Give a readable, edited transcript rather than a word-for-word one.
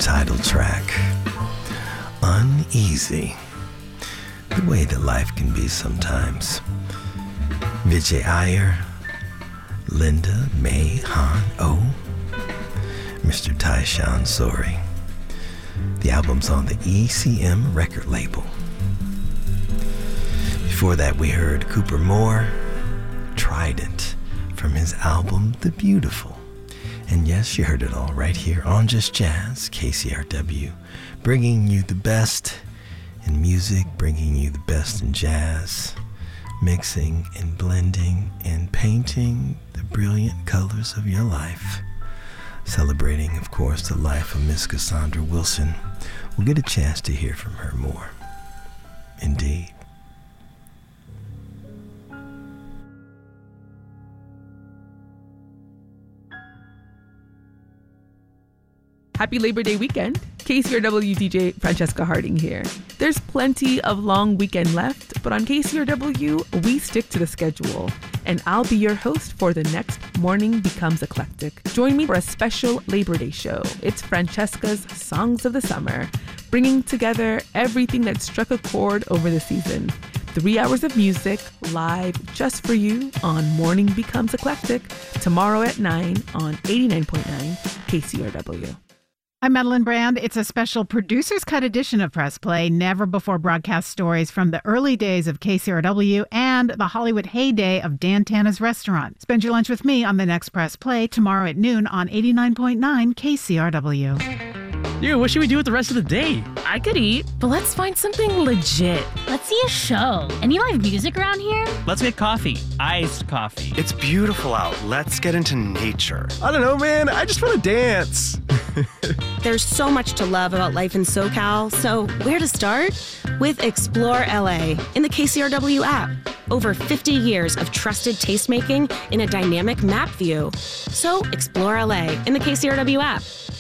title track, Uneasy. The way that life can be sometimes. Vijay Iyer, Linda May Han O, Mr. Tyshawn Sori. The album's on the ECM record label. Before that, we heard Cooper Moore, Trident, from his album The Beautiful. And yes, you heard it all right here on Just Jazz, KCRW, bringing you the best in music, bringing you the best in jazz, mixing and blending and painting the brilliant colors of your life. Celebrating, of course, the life of Miss Cassandra Wilson. We'll get a chance to hear from her more. Indeed. Happy Labor Day weekend. KCRW DJ Francesca Harding here. There's plenty of long weekend left, but on KCRW, we stick to the schedule. And I'll be your host for the next Morning Becomes Eclectic. Join me for a special Labor Day show. It's Francesca's Songs of the Summer, bringing together everything that struck a chord over the season. 3 hours of music, live just for you on Morning Becomes Eclectic, tomorrow at 9 on 89.9 KCRW. I'm Madeline Brand. It's a special producer's cut edition of Press Play, never before broadcast stories from the early days of KCRW and the Hollywood heyday of Dan Tana's Restaurant. Spend your lunch with me on the next Press Play tomorrow at noon on 89.9 KCRW. Dude, what should we do with the rest of the day? I could eat, but let's find something legit. Let's see a show. Any live music around here? Let's get coffee. Iced coffee. It's beautiful out. Let's get into nature. I don't know, man. I just want to dance. There's so much to love about life in SoCal, so where to start? With Explore LA in the KCRW app. Over 50 years of trusted tastemaking in a dynamic map view. So explore LA in the KCRW app.